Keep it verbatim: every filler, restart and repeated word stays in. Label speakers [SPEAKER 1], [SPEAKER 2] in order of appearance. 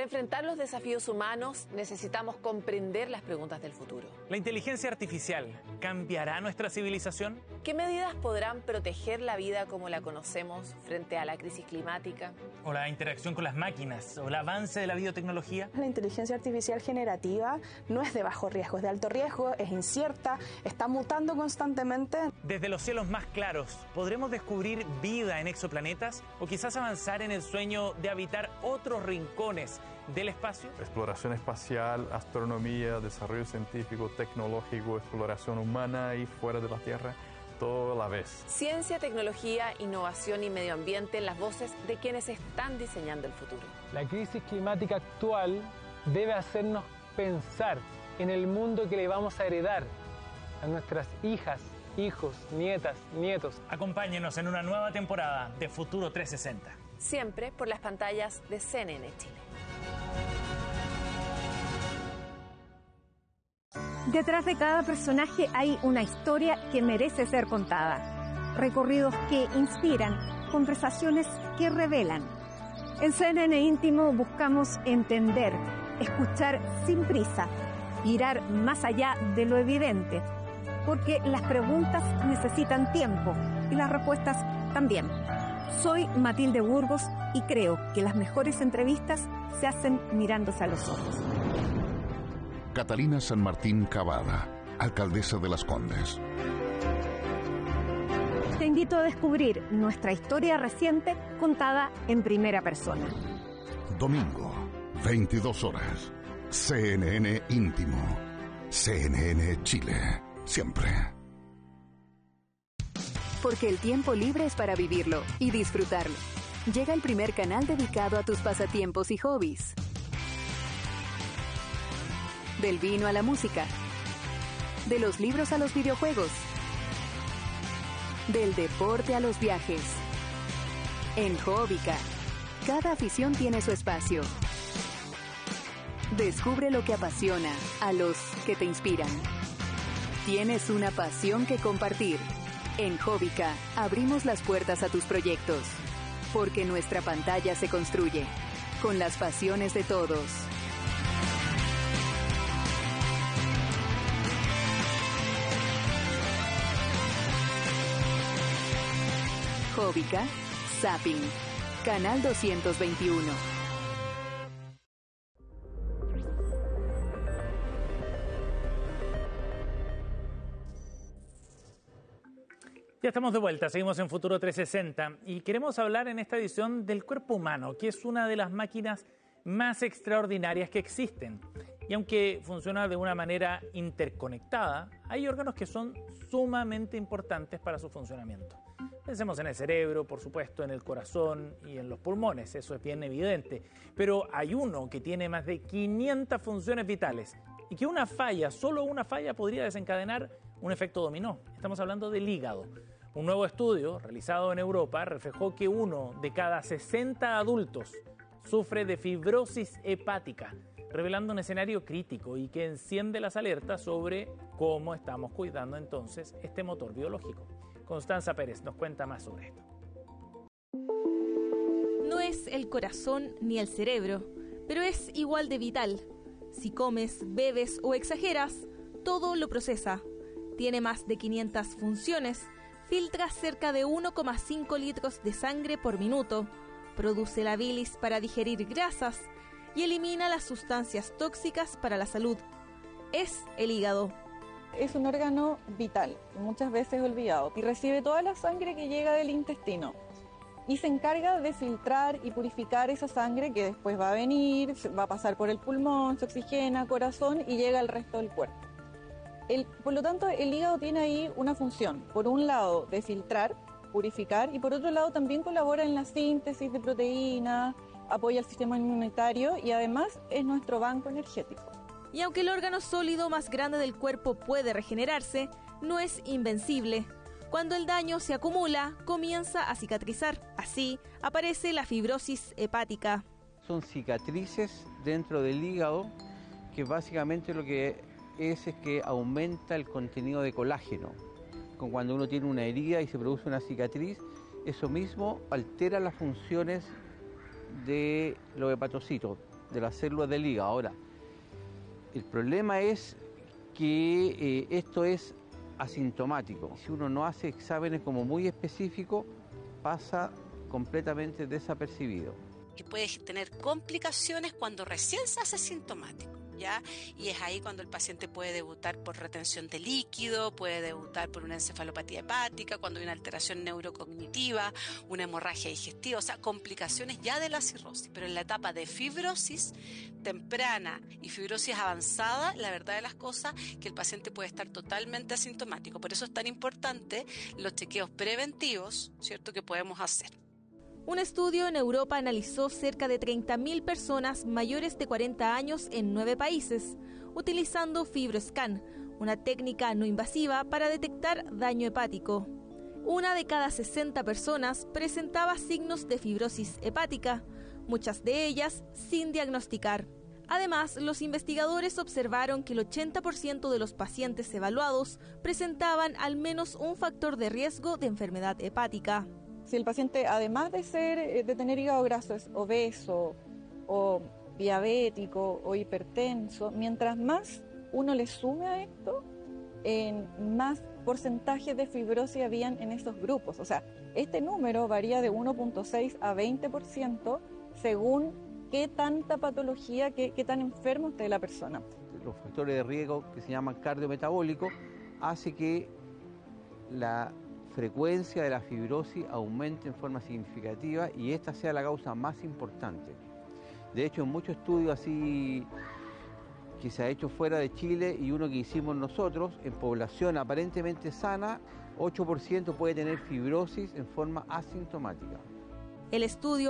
[SPEAKER 1] Para enfrentar los desafíos humanos necesitamos comprender las preguntas del futuro.
[SPEAKER 2] ¿La inteligencia artificial cambiará nuestra civilización?
[SPEAKER 1] ¿Qué medidas podrán proteger la vida como la conocemos frente a la crisis climática?
[SPEAKER 2] ¿O la interacción con las máquinas? ¿O el avance de la biotecnología?
[SPEAKER 3] La inteligencia artificial generativa no es de bajo riesgo, es de alto riesgo, es incierta, está mutando constantemente.
[SPEAKER 2] Desde los cielos más claros, ¿podremos descubrir vida en exoplanetas? ¿O quizás avanzar en el sueño de habitar otros rincones del espacio?
[SPEAKER 4] Exploración espacial, astronomía, desarrollo científico, tecnológico, exploración humana y fuera de la Tierra, todo a la vez.
[SPEAKER 1] Ciencia, tecnología, innovación y medio ambiente en las voces de quienes están diseñando el futuro.
[SPEAKER 5] La crisis climática actual debe hacernos pensar en el mundo que le vamos a heredar a nuestras hijas, hijos, nietas, nietos.
[SPEAKER 2] Acompáñenos en una nueva temporada de Futuro trescientos sesenta.
[SPEAKER 1] Siempre por las pantallas de C N N Chile.
[SPEAKER 6] Detrás de cada personaje hay una historia que merece ser contada. Recorridos que inspiran, conversaciones que revelan. En C N N Íntimo buscamos entender, escuchar sin prisa, mirar más allá de lo evidente, porque las preguntas necesitan tiempo y las respuestas también. Soy Matilde Burgos y creo que las mejores entrevistas se hacen mirándose a los ojos.
[SPEAKER 7] Catalina San Martín Cavada, alcaldesa de Las Condes.
[SPEAKER 6] Te invito a descubrir nuestra historia reciente contada en primera persona.
[SPEAKER 7] Domingo, veintidós horas. C N N Íntimo. C N N Chile. Siempre.
[SPEAKER 8] Porque el tiempo libre es para vivirlo y disfrutarlo. Llega el primer canal dedicado a tus pasatiempos y hobbies. Del vino a la música. De los libros a los videojuegos. Del deporte a los viajes. En Hobbica, cada afición tiene su espacio. Descubre lo que apasiona a los que te inspiran. Tienes una pasión que compartir. En Hobbica abrimos las puertas a tus proyectos, porque nuestra pantalla se construye con las pasiones de todos. Hobbica, Zapping, Canal doscientos veintiuno.
[SPEAKER 2] Ya estamos de vuelta, seguimos en Futuro trescientos sesenta y queremos hablar en esta edición del cuerpo humano, que es una de las máquinas más extraordinarias que existen. Y aunque funciona de una manera interconectada, hay órganos que son sumamente importantes para su funcionamiento. Pensemos en el cerebro, por supuesto, en el corazón y en los pulmones, eso es bien evidente. Pero hay uno que tiene más de quinientas funciones vitales y que una falla, solo una falla, podría desencadenar un efecto dominó. Estamos hablando del hígado. Un nuevo estudio realizado en Europa reflejó que uno de cada sesenta adultos sufre de fibrosis hepática, revelando un escenario crítico y que enciende las alertas sobre cómo estamos cuidando entonces este motor biológico. Constanza Pérez nos cuenta más sobre esto.
[SPEAKER 9] No es el corazón ni el cerebro, pero es igual de vital. Si comes, bebes o exageras, todo lo procesa. Tiene más de quinientas funciones, filtra cerca de uno coma cinco litros de sangre por minuto, produce la bilis para digerir grasas y elimina las sustancias tóxicas para la salud. Es el hígado.
[SPEAKER 10] Es un órgano vital, muchas veces olvidado, y recibe toda la sangre que llega del intestino y se encarga de filtrar y purificar esa sangre que después va a venir, va a pasar por el pulmón, se oxigena, corazón y llega al resto del cuerpo. El, por lo tanto, el hígado tiene ahí una función, por un lado de filtrar, purificar, y por otro lado también colabora en la síntesis de proteínas, apoya el sistema inmunitario y además es nuestro banco energético.
[SPEAKER 9] Y aunque el órgano sólido más grande del cuerpo puede regenerarse, no es invencible. Cuando el daño se acumula, comienza a cicatrizar. Así aparece la fibrosis hepática.
[SPEAKER 11] Son cicatrices dentro del hígado que básicamente lo que es es que aumenta el contenido de colágeno. Cuando uno tiene una herida y se produce una cicatriz, eso mismo altera las funciones de los hepatocitos. de las células del hígado. Ahora, el problema es que eh, esto es asintomático. Si uno no hace exámenes como muy específicos, pasa completamente desapercibido.
[SPEAKER 12] Que puede tener complicaciones cuando recién se hace sintomático, ¿ya? Y es ahí cuando el paciente puede debutar por retención de líquido, puede debutar por una encefalopatía hepática, cuando hay una alteración neurocognitiva, una hemorragia digestiva, o sea, complicaciones ya de la cirrosis. Pero en la etapa de fibrosis temprana y fibrosis avanzada, la verdad de las cosas que el paciente puede estar totalmente asintomático. Por eso es tan importante los chequeos preventivos, ¿cierto?, que podemos hacer.
[SPEAKER 9] Un estudio en Europa analizó cerca de treinta mil personas mayores de cuarenta años en nueve países, utilizando FibroScan, una técnica no invasiva para detectar daño hepático. Una de cada sesenta personas presentaba signos de fibrosis hepática, muchas de ellas sin diagnosticar. Además, los investigadores observaron que el ochenta por ciento de los pacientes evaluados presentaban al menos un factor de riesgo de enfermedad hepática.
[SPEAKER 10] Si el paciente, además de ser de tener hígado graso, es obeso o diabético o hipertenso, mientras más uno le sube a esto, en más porcentaje de fibrosis habían en esos grupos. O sea, este número varía de uno punto seis a veinte por ciento según qué tanta patología, qué, qué tan enfermo esté la persona.
[SPEAKER 11] Los factores de riesgo que se llaman cardiometabólicos hace que la frecuencia de la fibrosis aumente en forma significativa y esta sea la causa más importante. De hecho, en muchos estudios así que se ha hecho fuera de Chile y uno que hicimos nosotros, en población aparentemente sana, ocho por ciento puede tener fibrosis en forma asintomática.
[SPEAKER 9] El estudio